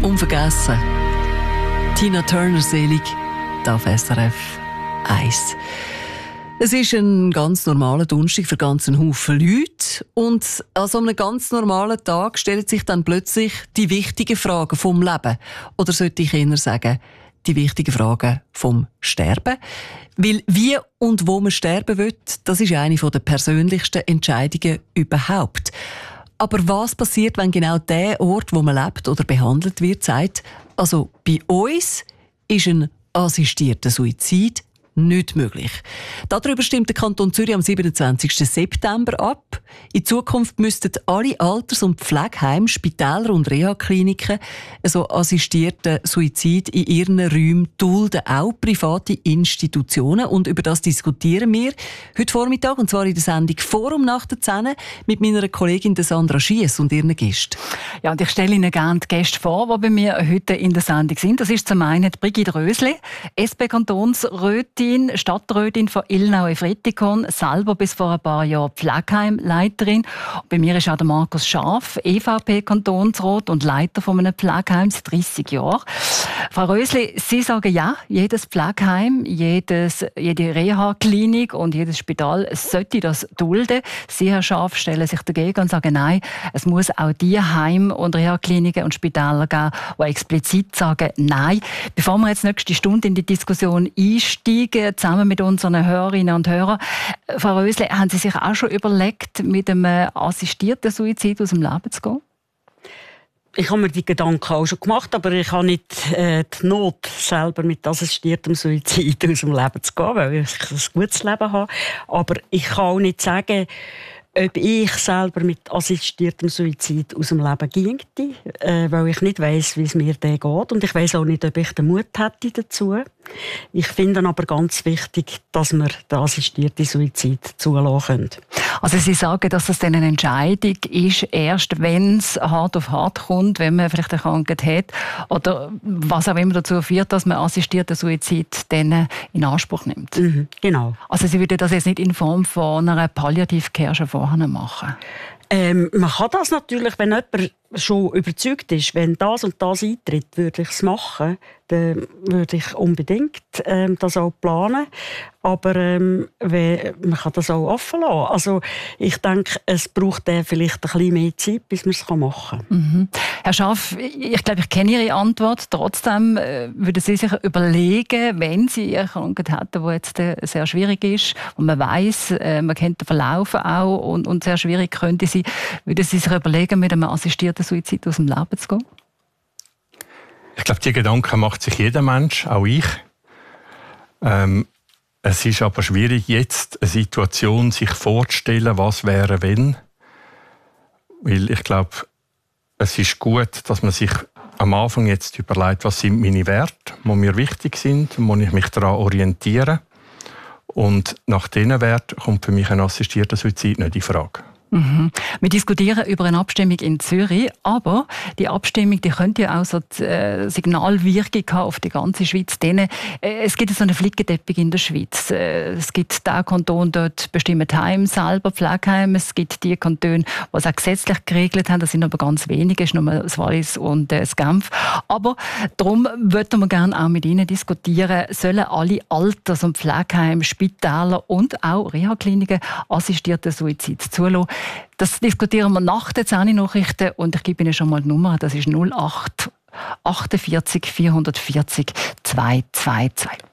Unvergessen. Tina Turner selig, auf SRF 1. Es ist ein ganz normaler Donnerstag für ganz einen Haufen Leute. Und an so einem ganz normalen Tag stellen sich dann plötzlich die wichtigen Fragen vom Leben. Oder sollte ich eher sagen, die wichtigen Fragen vom Sterben. Weil wie und wo man sterben will, das ist eine der persönlichsten Entscheidungen überhaupt. Aber was passiert, wenn genau der Ort, wo man lebt oder behandelt wird, sagt, also bei uns ist ein assistierter Suizid nicht möglich. Darüber stimmt der Kanton Zürich am 27. September ab. In Zukunft müssten alle Alters- und Pflegeheime, Spitäler und Reha-Kliniken so assistierten Suizid in ihren Räumen dulden, auch private Institutionen. Und über das diskutieren wir heute Vormittag, und zwar in der Sendung «Forum nach der 10» mit meiner Kollegin Sandra Schiess und ihren Gästen. Ja, und ich stelle Ihnen gerne die Gäste vor, die bei mir heute in der Sendung sind. Das ist zum einen Brigitte Rösli, SP-Kantonsrätin, Stadträtin von Illnau-Efretikon, selber bis vor ein paar Jahren Pflegeheimleiterin. Und bei mir ist auch der Markus Schaaf, EVP-Kantonsrat und Leiter von einem Pflegeheim seit 30 Jahren. Frau Rösli, Sie sagen ja, jedes Pflegeheim, jede Reha-Klinik und jedes Spital sollte das dulden. Sie, Herr Schaaf, stellen sich dagegen und sagen, nein, es muss auch die Heim- und Reha-Kliniken und Spitäler geben, die explizit sagen, nein. Bevor wir jetzt nächste Stunde in die Diskussion einsteigen, zusammen mit unseren Hörerinnen und Hörern, Frau Rösli, haben Sie sich auch schon überlegt, mit einem assistierten Suizid aus dem Leben zu gehen? Ich habe mir die Gedanken auch schon gemacht, aber ich habe nicht die Not, selber mit assistiertem Suizid aus dem Leben zu gehen, weil ich ein gutes Leben habe. Aber ich kann auch nicht sagen, ob ich selber mit assistiertem Suizid aus dem Leben ginge, weil ich nicht weiss, wie es mir da geht. Und ich weiss auch nicht, ob ich den Mut hätte dazu. Ich finde aber ganz wichtig, dass wir den assistierten Suizid zulassen können. Also Sie sagen, dass das dann eine Entscheidung ist, erst wenn es hart auf hart kommt, wenn man vielleicht eine Krankheit hat oder was auch immer dazu führt, dass man assistierten Suizid dann in Anspruch nimmt. Genau. Also Sie würden das jetzt nicht in Form von einer Palliativcare vorher machen? Man kann das natürlich, wenn jemand schon überzeugt ist, wenn das und das eintritt, würde ich es machen. Dann würde ich unbedingt das auch planen. Aber man kann das auch offen lassen. Also ich denke, es braucht vielleicht ein bisschen mehr Zeit, bis man es machen kann. Herr Schaaf, ich glaube, ich kenne Ihre Antwort. Trotzdem würden Sie sich überlegen, wenn Sie eine Krankheit hätten, die jetzt sehr schwierig ist und man weiss, man kennt den Verlauf auch und sehr schwierig könnte sein, würden Sie sich überlegen, mit einem assistierten Suizid aus dem Leben zu gehen? Ich glaube, diese Gedanken macht sich jeder Mensch, auch ich. Es ist aber schwierig, jetzt eine Situation sich vorzustellen, was wäre, wenn. Weil ich glaube, es ist gut, dass man sich am Anfang jetzt überlegt, was sind meine Werte, die mir wichtig sind, wo ich mich daran orientiere. Und nach diesen Werten kommt für mich ein assistierter Suizid nicht in Frage. Wir diskutieren über eine Abstimmung in Zürich, aber die Abstimmung die könnte ja auch so die Signalwirkung haben auf die ganze Schweiz. Es gibt so einen Flickenteppich in der Schweiz. Es gibt den Kanton, dort bestimmen die Heime selber, Pflegeheime. Es gibt die Kantone, die es auch gesetzlich geregelt haben. Das sind aber ganz wenige, es ist nur das Wallis und das Genf. Aber darum würden wir gerne auch mit Ihnen diskutieren, sollen alle Alters- und Pflegeheime, Spitäler und auch Reha-Kliniken assistierten Suizid zulassen. Das diskutieren wir nach den 10 Nachrichten und ich gebe Ihnen schon mal die Nummer, das ist 08 48 440 222.